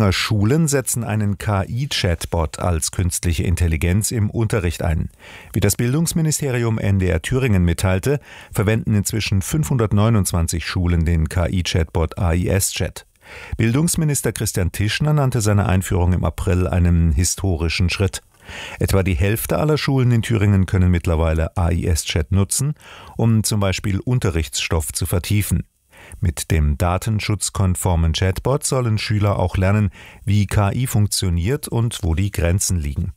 Thüringer Schulen setzen einen KI-Chatbot als künstliche Intelligenz im Unterricht ein. Wie das Bildungsministerium NDR Thüringen mitteilte, verwenden inzwischen 529 Schulen den KI-Chatbot AIS-Chat. Bildungsminister Christian Tischner nannte seine Einführung im April einen historischen Schritt. Etwa die Hälfte aller Schulen in Thüringen können mittlerweile AIS-Chat nutzen, um zum Beispiel Unterrichtsstoff zu vertiefen. Mit dem datenschutzkonformen Chatbot sollen Schüler auch lernen, wie KI funktioniert und wo die Grenzen liegen.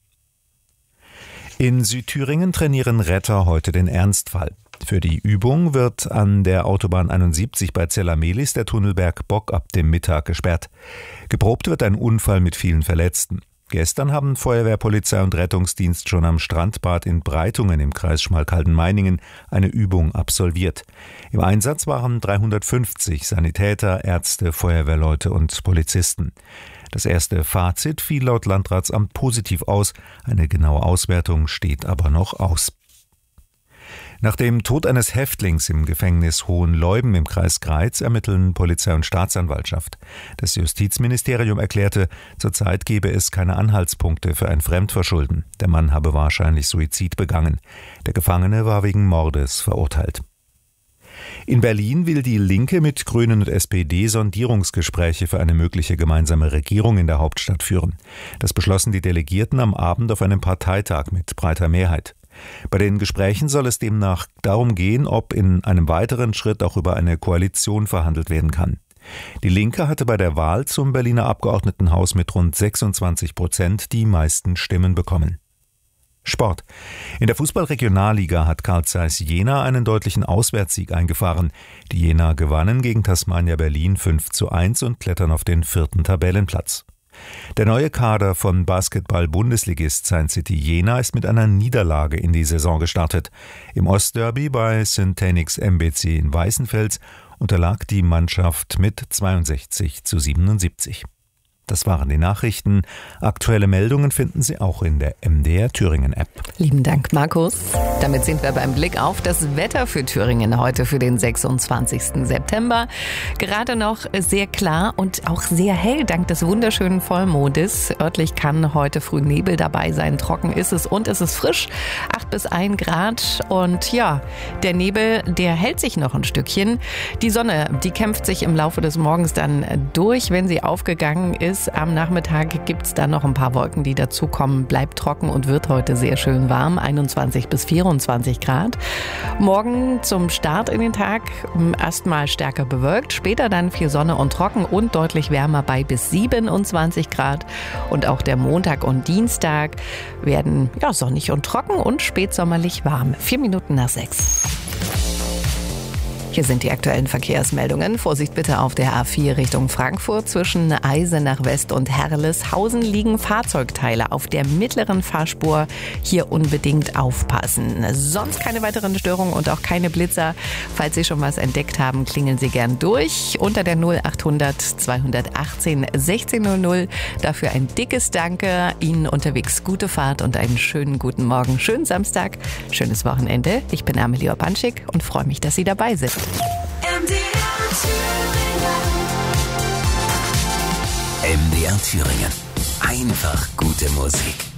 In Südthüringen trainieren Retter heute den Ernstfall. Für die Übung wird an der Autobahn 71 bei Zellamelis der Tunnelberg Bock ab dem Mittag gesperrt. Geprobt wird ein Unfall mit vielen Verletzten. Gestern haben Feuerwehr, Polizei und Rettungsdienst schon am Strandbad in Breitungen im Kreis Schmalkalden-Meiningen eine Übung absolviert. Im Einsatz waren 350 Sanitäter, Ärzte, Feuerwehrleute und Polizisten. Das erste Fazit fiel laut Landratsamt positiv aus. Eine genaue Auswertung steht aber noch aus. Nach dem Tod eines Häftlings im Gefängnis Hohenleuben im Kreis Greiz ermitteln Polizei und Staatsanwaltschaft. Das Justizministerium erklärte, zurzeit gebe es keine Anhaltspunkte für ein Fremdverschulden. Der Mann habe wahrscheinlich Suizid begangen. Der Gefangene war wegen Mordes verurteilt. In Berlin will die Linke mit Grünen und SPD Sondierungsgespräche für eine mögliche gemeinsame Regierung in der Hauptstadt führen. Das beschlossen die Delegierten am Abend auf einem Parteitag mit breiter Mehrheit. Bei den Gesprächen soll es demnach darum gehen, ob in einem weiteren Schritt auch über eine Koalition verhandelt werden kann. Die Linke hatte bei der Wahl zum Berliner Abgeordnetenhaus mit rund 26% die meisten Stimmen bekommen. Sport. In der Fußball-Regionalliga hat Carl Zeiss Jena einen deutlichen Auswärtssieg eingefahren. Die Jena gewannen gegen Tasmania Berlin 5:1 und klettern auf den 4. Tabellenplatz. Der neue Kader von Basketball-Bundesligist Saint City Jena ist mit einer Niederlage in die Saison gestartet. Im Ostderby bei Syntanix MBC in Weißenfels unterlag die Mannschaft mit 62:77. Das waren die Nachrichten. Aktuelle Meldungen finden Sie auch in der MDR Thüringen App. Lieben Dank, Markus. Damit sind wir beim Blick auf das Wetter für Thüringen heute für den 26. September. Gerade noch sehr klar und auch sehr hell dank des wunderschönen Vollmondes. Örtlich kann heute früh Nebel dabei sein. Trocken ist es und es ist frisch. 8 bis 1 Grad. Und ja, der Nebel, der hält sich noch ein Stückchen. Die Sonne, die kämpft sich im Laufe des Morgens dann durch, wenn sie aufgegangen ist. Am Nachmittag gibt es dann noch ein paar Wolken, die dazukommen. Bleibt trocken und wird heute sehr schön warm, 21 bis 24 Grad. Morgen zum Start in den Tag erstmal stärker bewölkt, später dann viel Sonne und trocken und deutlich wärmer bei bis 27 Grad. Und auch der Montag und Dienstag werden sonnig und trocken und spätsommerlich warm. 4:04. Hier sind die aktuellen Verkehrsmeldungen. Vorsicht bitte auf der A4 Richtung Frankfurt. Zwischen Eisenach West und Herleshausen liegen Fahrzeugteile auf der mittleren Fahrspur. Hier unbedingt aufpassen. Sonst keine weiteren Störungen und auch keine Blitzer. Falls Sie schon was entdeckt haben, klingeln Sie gern durch. Unter der 0800 218 1600. Dafür ein dickes Danke. Ihnen unterwegs gute Fahrt und einen schönen guten Morgen. Schönen Samstag, schönes Wochenende. Ich bin Amelie Opanschik und freue mich, dass Sie dabei sind. MDR Thüringen. Einfach gute Musik.